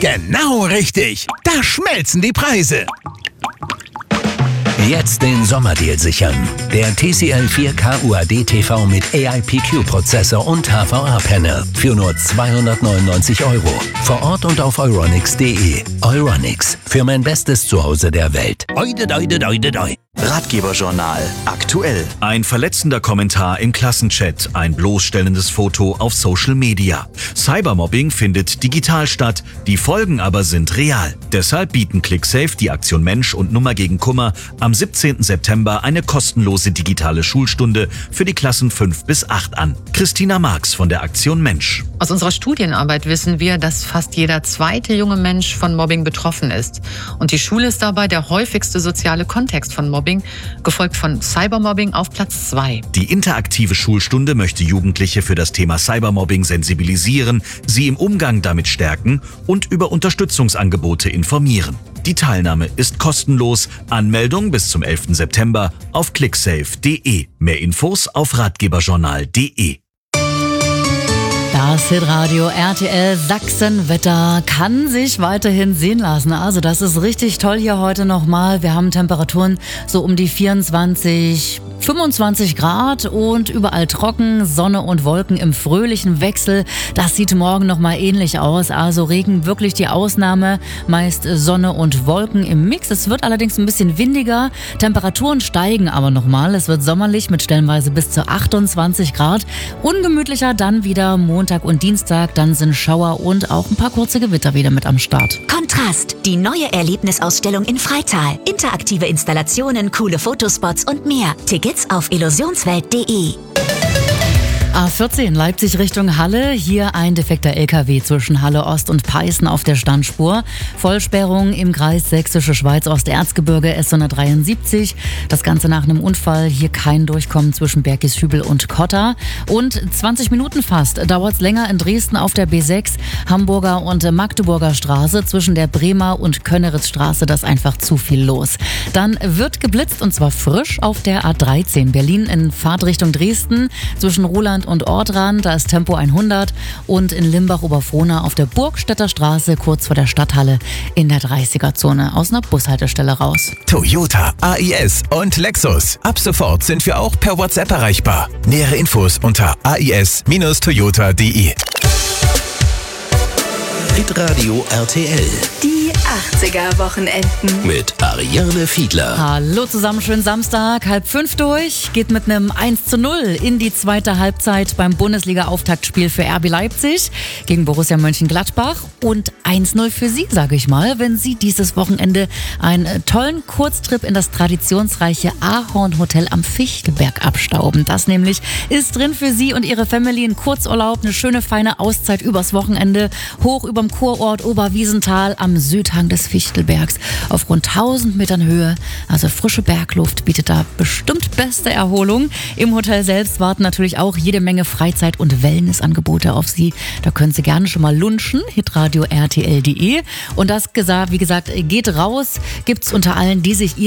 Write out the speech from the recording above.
Genau richtig. Da schmelzen die Preise. Jetzt den Sommerdeal sichern. Der TCL 4K UHD TV mit AIPQ-Prozessor und HVA-Panel für nur 299 €. Vor Ort und auf euronics.de. Euronics, für mein bestes Zuhause der Welt. Oide, doide, doide, doi. Ratgeberjournal aktuell. Ein verletzender Kommentar im Klassenchat, ein bloßstellendes Foto auf Social Media. Cybermobbing findet digital statt, die Folgen aber sind real. Deshalb bieten ClickSafe, die Aktion Mensch und Nummer gegen Kummer am 17. September eine kostenlose digitale Schulstunde für die Klassen 5 bis 8 an. Christina Marx von der Aktion Mensch. Aus unserer Studienarbeit wissen wir, dass fast jeder zweite junge Mensch von Mobbing betroffen ist. Und die Schule ist dabei der häufigste soziale Kontext von Mobbing, gefolgt von Cybermobbing auf Platz 2. Die interaktive Schulstunde möchte Jugendliche für das Thema Cybermobbing sensibilisieren, sie im Umgang damit stärken und über Unterstützungsangebote informieren. Die Teilnahme ist kostenlos. Anmeldung bis zum 11. September auf clicksafe.de. Mehr Infos auf ratgeberjournal.de. Das Hitradio RTL Sachsenwetter kann sich weiterhin sehen lassen. Also das ist richtig toll hier heute nochmal. Wir haben Temperaturen so um die 24, 25 Grad und überall trocken, Sonne und Wolken im fröhlichen Wechsel. Das sieht morgen nochmal ähnlich aus. Also Regen wirklich die Ausnahme, meist Sonne und Wolken im Mix. Es wird allerdings ein bisschen windiger. Temperaturen steigen aber nochmal. Es wird sommerlich mit stellenweise bis zu 28 Grad. Ungemütlicher dann wieder Montag und Dienstag. Dann sind Schauer und auch ein paar kurze Gewitter wieder mit am Start. Kontrast, die neue Erlebnisausstellung in Freital. Interaktive Installationen, coole Fotospots und mehr. Tickets auf illusionswelt.de. A14 Leipzig Richtung Halle. Hier ein defekter LKW zwischen Halle Ost und Peißen auf der Standspur. Vollsperrung im Kreis Sächsische Schweiz Osterzgebirge S173. Das Ganze nach einem Unfall. Hier kein Durchkommen zwischen Bergisch-Hübel und Kotta. Und 20 Minuten fast dauert es länger in Dresden auf der B6, Hamburger und Magdeburger Straße. Zwischen der Bremer und Könneritzstraße, das ist einfach zu viel los. Dann wird geblitzt und zwar frisch auf der A13 Berlin in Fahrtrichtung Dresden. Zwischen Roland und Ortrand, da ist Tempo 100 und in Limbach-Oberfrohna auf der Burgstädter Straße kurz vor der Stadthalle in der 30er-Zone aus einer Bushaltestelle raus. Toyota, AIS und Lexus. Ab sofort sind wir auch per WhatsApp erreichbar. Nähere Infos unter ais-toyota.de. Hitradio RTL Die 80er-Wochenenden. mit Ariane Fiedler. Hallo zusammen, schönen Samstag, 4:30 durch. Geht mit einem 1:0 in die zweite Halbzeit beim Bundesliga-Auftaktspiel für RB Leipzig gegen Borussia Mönchengladbach. Und 1:0 für Sie, sage ich mal, wenn Sie dieses Wochenende einen tollen Kurztrip in das traditionsreiche Ahorn Hotel am Fichtelberg abstauben. Das nämlich ist drin für Sie und Ihre Family. Ein Kurzurlaub, eine schöne, feine Auszeit übers Wochenende, hoch überm Kurort Oberwiesenthal am Südhang des Fichtelbergs auf rund 1000 Metern Höhe. Also frische Bergluft bietet da bestimmt beste Erholung. Im Hotel selbst warten natürlich auch jede Menge Freizeit- und Wellnessangebote auf Sie. Da können Sie gerne schon mal lunchen. hitradio rtl.de. Und das, wie gesagt, geht raus. Gibt's unter allen, die sich